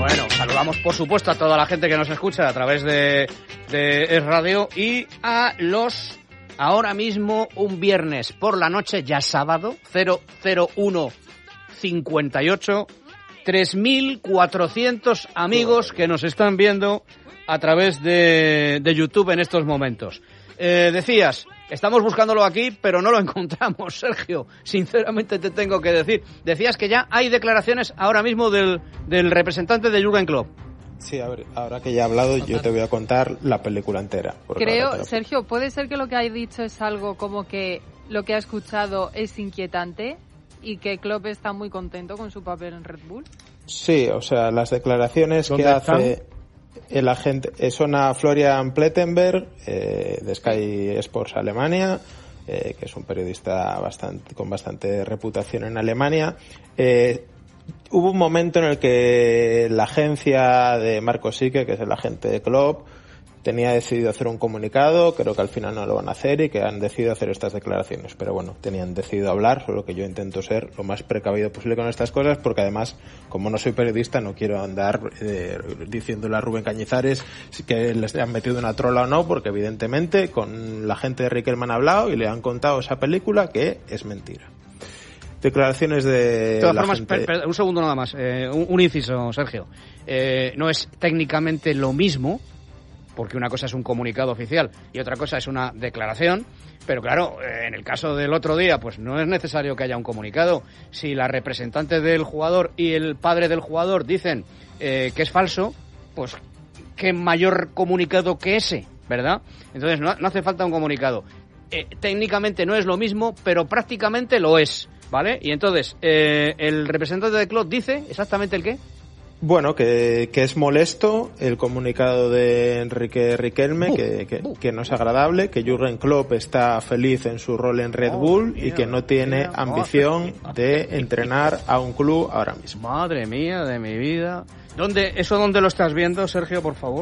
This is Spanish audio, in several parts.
Bueno, saludamos por supuesto a toda la gente que nos escucha a través de Es Radio y a los, ahora mismo un viernes por la noche, ya sábado, 00158, 3.400 amigos que nos están viendo a través de YouTube en estos momentos. Decías, estamos buscándolo aquí, pero no lo encontramos, Sergio. Sinceramente te tengo que decir. Decías que ya hay declaraciones ahora mismo del representante de Jürgen Klopp. Sí, a ver, ahora que ya he hablado, yo te voy a contar la película entera. Creo, Sergio, ¿puede ser que lo que ha dicho es algo como que lo que ha escuchado es inquietante y que Klopp está muy contento con su papel en Red Bull? Sí, o sea, las declaraciones que hace el agente son a Florian Plettenberg, de Sky Sports Alemania, que es un periodista con bastante reputación en Alemania. Hubo un momento en el que la agencia de Marco Sique, que es el agente de Klopp, tenía decidido hacer un comunicado, creo que al final no lo van a hacer y que han decidido hacer estas declaraciones. Pero bueno, tenían decidido hablar, solo que yo intento ser lo más precavido posible con estas cosas, porque además, como no soy periodista, no quiero andar diciéndole a Rubén Cañizares que les han metido una trola o no, porque evidentemente con la gente de Riquelme han hablado y le han contado esa película que es mentira. Declaraciones de todas formas, gente... un segundo nada más, un inciso, Sergio. No es técnicamente lo mismo, porque una cosa es un comunicado oficial y otra cosa es una declaración, pero claro, en el caso del otro día, pues no es necesario que haya un comunicado. Si la representante del jugador y el padre del jugador dicen que es falso, pues qué mayor comunicado que ese, ¿verdad? Entonces no hace falta un comunicado. Técnicamente no es lo mismo, pero prácticamente lo es, ¿vale? Y entonces, el representante de Klopp dice exactamente el qué. Bueno, que es molesto el comunicado de Enrique Riquelme, que no es agradable, que Jürgen Klopp está feliz en su rol en Red Bull y que no tiene ambición de entrenar a un club ahora mismo. Madre mía de mi vida. ¿Dónde lo estás viendo, Sergio, por favor?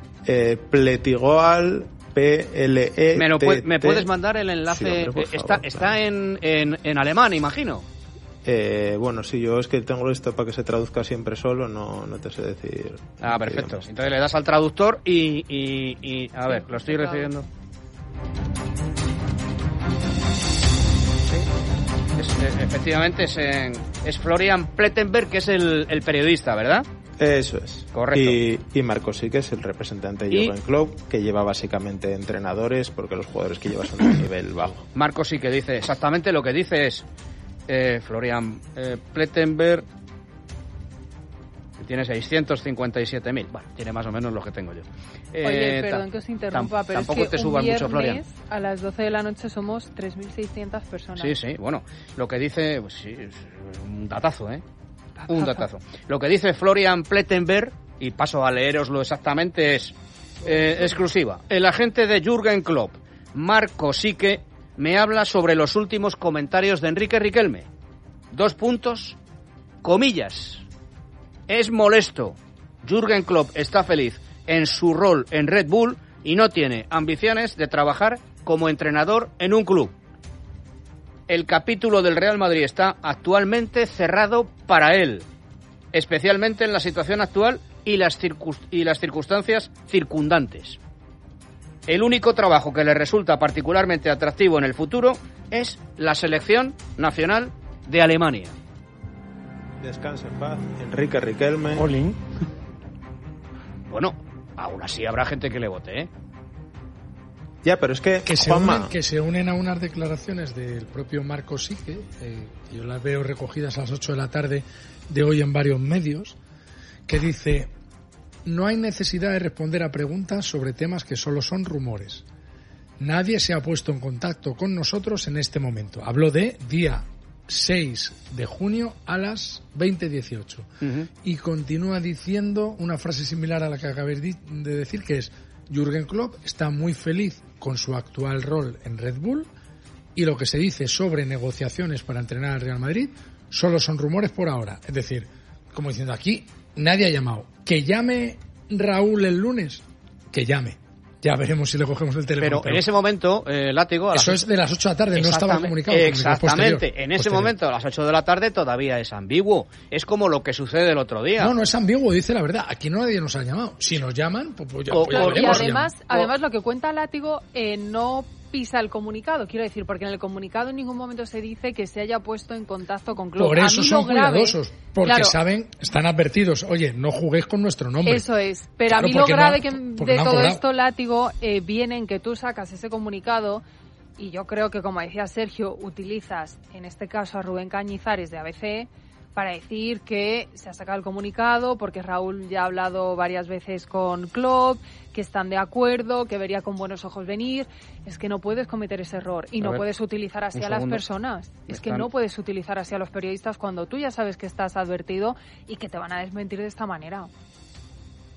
Pletigoal, PLE. ¿Me puedes mandar el enlace? Sí, hombre, está en alemán, imagino. Bueno, sí, yo es que tengo esto para que se traduzca siempre solo, no te sé decir. Ah, perfecto. Entonces le das al traductor y a ver, lo estoy recibiendo. Sí. Efectivamente es Florian Plettenberg, que es el periodista, ¿verdad? Eso es. Correcto. Y Marco Sique es el representante de Jürgen Klopp, que lleva básicamente entrenadores, porque los jugadores que lleva son de nivel bajo. Marco Sique dice exactamente lo que dice es Florian Plettenberg tiene 657.000. Bueno, tiene más o menos lo que tengo yo. Oye, perdón que os interrumpa, pero tampoco es que te suba mucho, Florian. A las 12 de la noche somos 3.600 personas. Sí, bueno, lo que dice, pues sí, es un datazo, un datazo. Lo que dice Florian Plettenberg, y paso a leeroslo exactamente, es exclusiva. El agente de Jürgen Klopp, Marco Sique, me habla sobre los últimos comentarios de Enrique Riquelme. 2 puntos, comillas. Es molesto. Jürgen Klopp está feliz en su rol en Red Bull y no tiene ambiciones de trabajar como entrenador en un club. El capítulo del Real Madrid está actualmente cerrado para él, especialmente en la situación actual y las circunstancias circundantes. El único trabajo que le resulta particularmente atractivo en el futuro es la selección nacional de Alemania. Descansa en paz, Enrique Riquelme. Olin. Bueno, aún así habrá gente que le vote, Ya, pero es que se unen a unas declaraciones del propio Marco Sique, yo las veo recogidas a las 8 de la tarde de hoy en varios medios, que dice: no hay necesidad de responder a preguntas sobre temas que solo son rumores. Nadie se ha puesto en contacto con nosotros en este momento. Habló de día 6 de junio a las 20:18. Uh-huh. Y continúa diciendo una frase similar a la que acabéis de decir, que es: Jürgen Klopp está muy feliz con su actual rol en Red Bull y lo que se dice sobre negociaciones para entrenar al Real Madrid solo son rumores por ahora. Es decir, como diciendo, aquí nadie ha llamado. Que llame Raúl el lunes, que llame. Ya veremos si le cogemos el teléfono. Pero en ese momento, Látigo... Eso es de las 8 de la tarde, no estaba comunicado. Exactamente. En ese momento, a las 8 de la tarde, todavía es ambiguo. Es como lo que sucede el otro día. No es ambiguo, dice la verdad. Aquí nadie nos ha llamado. Si nos llaman, pues ya veremos. Y además, lo que cuenta Látigo no pisa el comunicado, quiero decir, porque en el comunicado en ningún momento se dice que se haya puesto en contacto con Klopp. Por eso son cuidadosos, porque saben, están advertidos, oye, no juguéis con nuestro nombre. Eso es, pero a mí lo grave de todo esto, Látigo, viene en que tú sacas ese comunicado y yo creo que, como decía Sergio, utilizas, en este caso, a Rubén Cañizares de ABC para decir que se ha sacado el comunicado porque Raúl ya ha hablado varias veces con Klopp, que están de acuerdo, que vería con buenos ojos venir. Es que no puedes cometer ese error y no puedes utilizar así a las personas. Es que no puedes utilizar así a los periodistas cuando tú ya sabes que estás advertido y que te van a desmentir de esta manera.